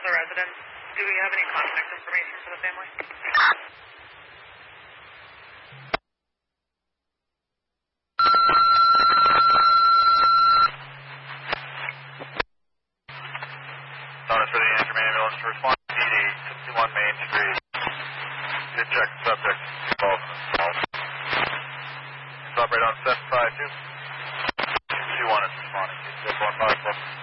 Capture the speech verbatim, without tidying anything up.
the residents. Do we have any contact information for the family? Notice for the Anchorman ambulance to respond to P D, sixty-one Main Street. Good check, subject, involved in this call. Let's operate on seven five two. two one is responding. two six one five four.